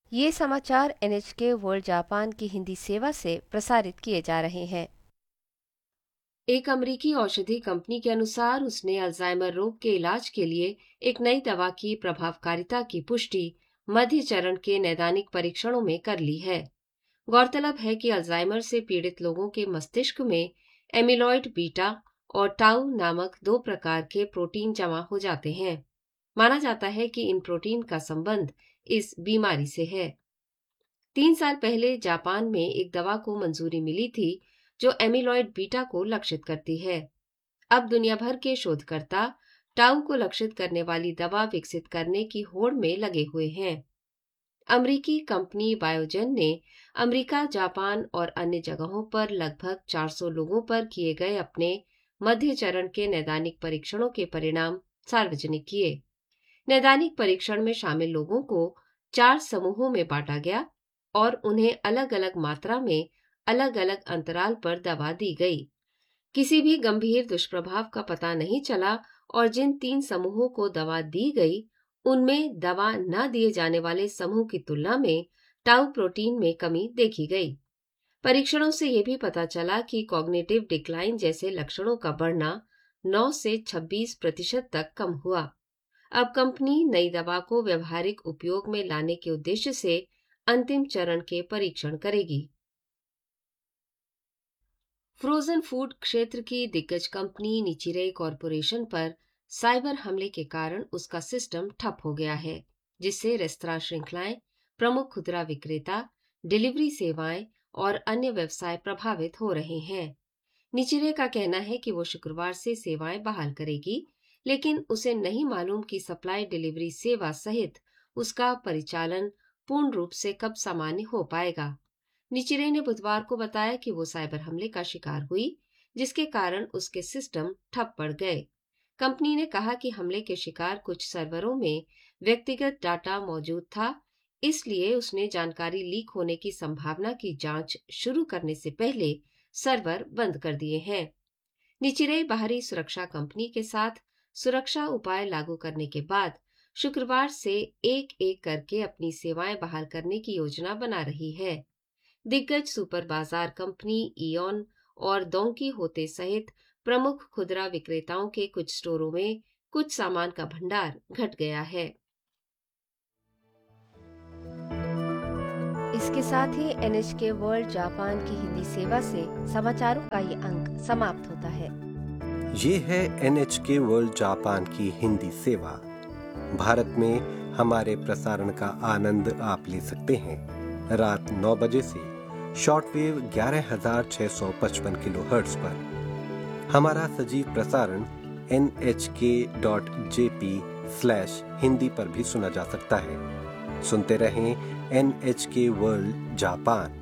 ये समाचार NHK world Japan की हिंदी सेवा से प्रसारित किए जा रहे हैं। एक अमेरिकी औषधि कंपनी के अनुसार उसने अल्जाइमर रोग के इलाज के लिए एक नई दवा की प्रभावकारिता की पुष्टि मध्य चरण के नैदानिक परीक्षणों में कर ली है। गौरतलब है कि अल्जाइमर से पीड़ित लोगों के मस्तिष्क में एमिलॉइड बीटा और टाउ नामक दो प्रकार के प्रोटीन जमा हो जाते हैं। माना जाता है कि इन प्रोटीन का संबंध इस बीमारी से है। 3 साल पहले जापान में एक दवा को मंजूरी मिली थी जो एमिलॉइड बीटा को लक्षित करती है। अब दुनिया भर के शोधकर्ता टाउ को लक्षित करने वाली दवा विकसित करने की होड़ में लगे हुए हैं। अमेरिकी कंपनी बायोजेन ने अमेरिका, जापान और अन्य जगहों पर लगभग 400 लोगों पर किए गए अपने मध्य चरण के नैदानिक परीक्षणों के परिणाम सार्वजनिक किए। नैदानिक परीक्षण में शामिल लोगों को 4 समूहों में बांटा गया और उन्हें अलग अलग मात्रा में अलग अलग अंतराल पर दवा दी गई। किसी भी गंभीर दुष्प्रभाव का पता नहीं चला और जिन 3 समूहों को दवा दी गई उनमें दवा न दिए जाने वाले समूह की तुलना में टाउ प्रोटीन में कमी देखी गई। परीक्षणों से यह भी पता चला कि कॉग्निटिव डिक्लाइन जैसे लक्षणों का बढ़ना 9 से 26% तक कम हुआ। अब कंपनी नई दवा को व्यवहारिक उपयोग में लाने के उद्देश्य से अंतिम चरण के परीक्षण करेगी। फ्रोजन फूड क्षेत्र की दिग्गज कंपनी निचिरे कॉरपोरेशन पर साइबर हमले के कारण उसका सिस्टम ठप हो गया है, जिससे रेस्तरां श्रृंखलाएं, प्रमुख खुदरा विक्रेता, डिलीवरी सेवाएं और अन्य व्यवसाय प्रभावित हो रहे हैं। निचिरे का कहना है कि वो शुक्रवार से सेवाएं बहाल करेगी, लेकिन उसे नहीं मालूम कि सप्लाई डिलीवरी सेवा सहित उसका परिचालन पूर्ण रूप से कब सामान्य हो पाएगा। निचिरे ने बुधवार को बताया कि वो साइबर हमले का शिकार हुई, जिसके कारण उसके सिस्टम ठप पड़ गए। कंपनी ने कहा कि हमले के शिकार कुछ सर्वरों में व्यक्तिगत डाटा मौजूद था, इसलिए उसने जानकारी लीक होने की संभावना की जांच शुरू करने से पहले सर्वर बंद कर दिए हैं। निचिरे बाहरी सुरक्षा कंपनी के साथ सुरक्षा उपाय लागू करने के बाद शुक्रवार से एक एक करके अपनी सेवाएं बहाल करने की योजना बना रही है। दिग्गज सुपर बाजार कंपनी इओन और डोंकी होते सहित प्रमुख खुदरा विक्रेताओं के कुछ स्टोरों में कुछ सामान का भंडार घट गया है। इसके साथ ही NHK वर्ल्ड जापान की हिंदी सेवा से समाचारों का ये अंक समाप्त होता है। ये है NHK वर्ल्ड जापान की हिंदी सेवा। भारत में हमारे प्रसारण का आनंद आप ले सकते हैं रात 9 बजे से शॉर्टवेव 11,655 किलोहर्ट्ज पर। हमारा सजीव प्रसारण nhk.jp/हिंदी पर भी सुना जा सकता है। सुनते रहें NHK वर्ल्ड जापान।